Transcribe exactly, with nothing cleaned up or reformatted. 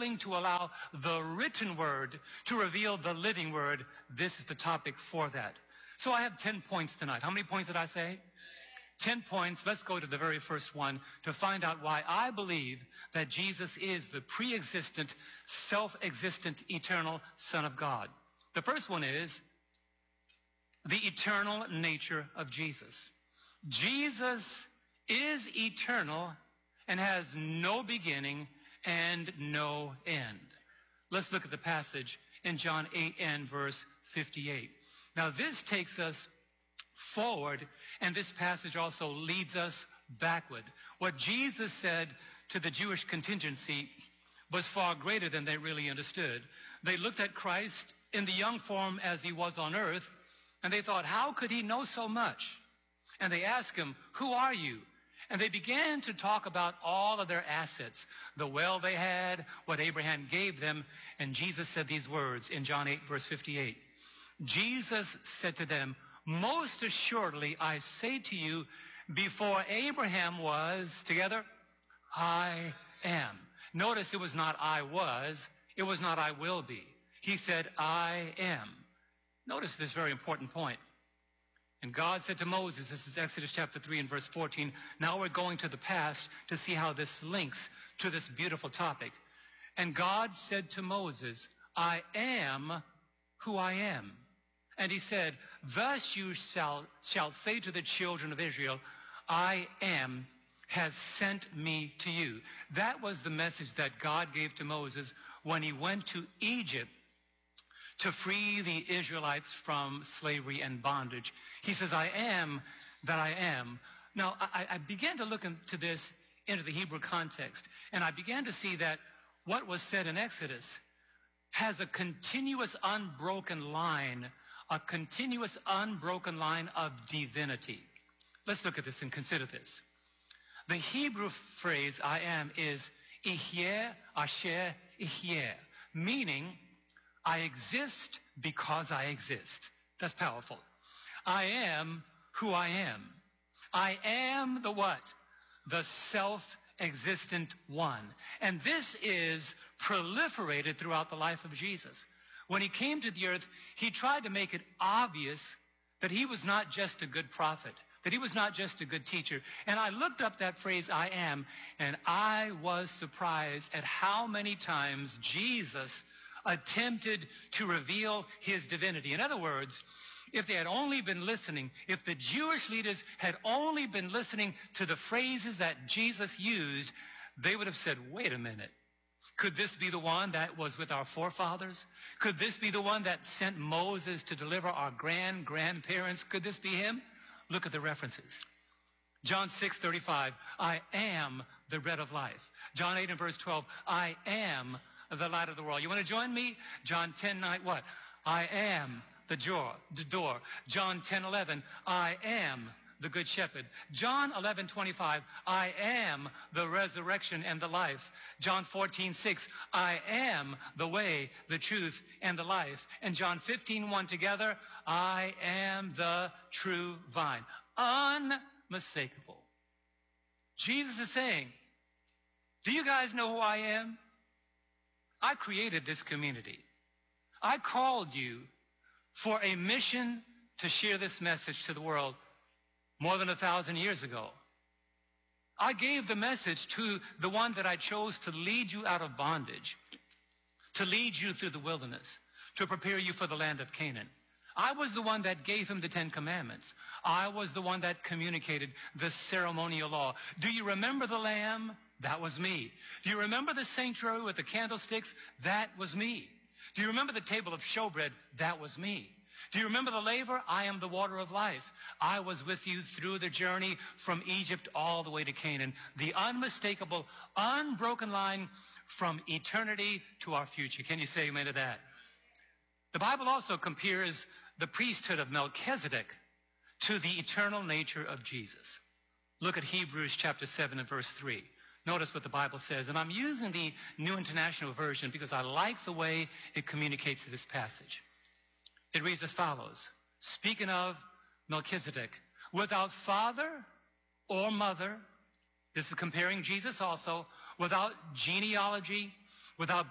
willing to allow the written word to reveal the living word, this is the topic for that. So I have ten points tonight. How many points did I say? Ten points. Let's go to the very first one to find out why I believe that Jesus is the pre-existent, self-existent, eternal Son of God. The first one is the eternal nature of Jesus. Jesus is eternal and has no beginning and no end. Let's look at the passage in John eight and verse fifty-eight. Now this takes us forward, and this passage also leads us backward. What Jesus said to the Jewish contingency was far greater than they really understood. They looked at Christ in the young form as he was on earth, and they thought, how could he know so much? And they asked him, who are you? And they began to talk about all of their assets, the well they had, what Abraham gave them. And Jesus said these words in John eight, verse fifty-eight. Jesus said to them, most assuredly, I say to you, before Abraham was, together, I am. Notice it was not I was, it was not I will be. He said, I am. Notice this very important point. And God said to Moses, this is Exodus chapter three and verse fourteen, now we're going to the past to see how this links to this beautiful topic. And God said to Moses, I am who I am. And he said, thus you shall, shall say to the children of Israel, I am has sent me to you. That was the message that God gave to Moses when he went to Egypt to free the Israelites from slavery and bondage. He says, I am that I am. Now, I, I began to look into this, into the Hebrew context, and I began to see that what was said in Exodus has a continuous unbroken line, a continuous unbroken line of divinity. Let's look at this and consider this. The Hebrew phrase, I am, is Ihye Asher Ihye, meaning I exist because I exist. That's powerful. I am who I am. I am the what? The self-existent one. And this is proliferated throughout the life of Jesus. When he came to the earth, he tried to make it obvious that he was not just a good prophet, that he was not just a good teacher. And I looked up that phrase, I am, and I was surprised at how many times Jesus attempted to reveal his divinity. In other words, if they had only been listening, if the Jewish leaders had only been listening to the phrases that Jesus used, they would have said, wait a minute. Could this be the one that was with our forefathers? Could this be the one that sent Moses to deliver our grand-grandparents? Could this be him? Look at the references. John six thirty-five, I am the bread of life. John eight and verse twelve, I am the light of the world. You want to join me? John ten nine, what? I am the door. The door. John ten eleven, I am the good shepherd. John eleven twenty-five, I am the resurrection and the life. John fourteen six, I am the way, the truth, and the life. And John fifteen one together, I am the true vine. Unmistakable. Jesus is saying, do you guys know who I am? I created this community. I called you for a mission to share this message to the world more than a thousand years ago. I gave the message to the one that I chose to lead you out of bondage, to lead you through the wilderness, to prepare you for the land of Canaan. I was the one that gave him the Ten Commandments. I was the one that communicated the ceremonial law. Do you remember the lamb? That was me. Do you remember the sanctuary with the candlesticks? That was me. Do you remember the table of showbread? That was me. Do you remember the laver? I am the water of life. I was with you through the journey from Egypt all the way to Canaan. The unmistakable, unbroken line from eternity to our future. Can you say amen to that? The Bible also compares the priesthood of Melchizedek to the eternal nature of Jesus. Look at Hebrews chapter seven and verse three. Notice what the Bible says. And I'm using the New International Version because I like the way it communicates this passage. It reads as follows. Speaking of Melchizedek, without father or mother, this is comparing Jesus also, without genealogy, without